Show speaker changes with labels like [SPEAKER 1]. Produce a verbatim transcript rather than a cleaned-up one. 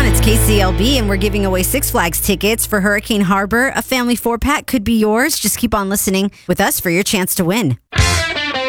[SPEAKER 1] It's K C L B, and we're giving away Six Flags tickets for Hurricane Harbor. A family four-pack could be yours. Just keep on listening with us for your chance to win.